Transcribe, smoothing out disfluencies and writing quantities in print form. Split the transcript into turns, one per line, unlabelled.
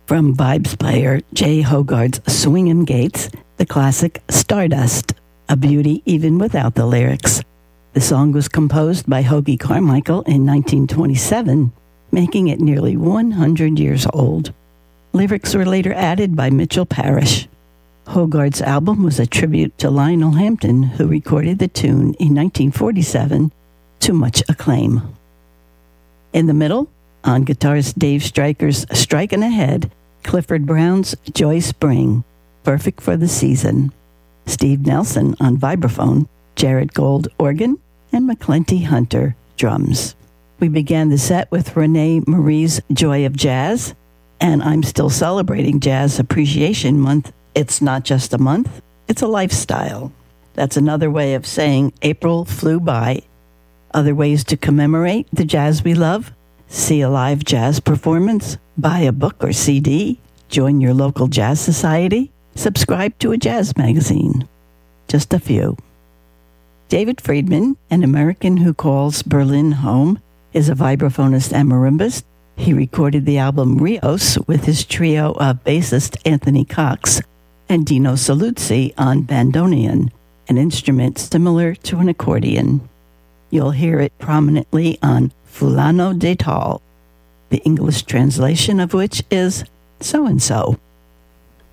From Vibes player Jay Hogarth's Swingin' Gates, the classic Stardust, a beauty even without the lyrics. The song was composed by Hoagy Carmichael in 1927, making it nearly 100 years old. Lyrics were later added by Mitchell Parish. Hogarth's album was a tribute to Lionel Hampton, who recorded the tune in 1947 to much acclaim. In the middle, on guitarist Dave Stryker's Strikin' Ahead, Clifford Brown's Joy Spring, perfect for the season. Steve Nelson on vibraphone, Jared Gold organ, and McClenty Hunter drums. We began the set with Renee Marie's Joy of Jazz, and I'm still celebrating Jazz Appreciation Month. It's not just a month, it's a lifestyle. That's another way of saying April flew by. Other ways to commemorate the jazz we love: see a live jazz performance, buy a book or CD, join your local jazz society, subscribe to a jazz magazine. Just a few. David Friedman, an American who calls Berlin home, is a vibraphonist and marimbist. He recorded the album Rios with his trio of bassist Anthony Cox and Dino Saluzzi on bandoneon, an instrument similar to an accordion. You'll hear it prominently on Fulano de Tal, the English translation of which is so-and-so.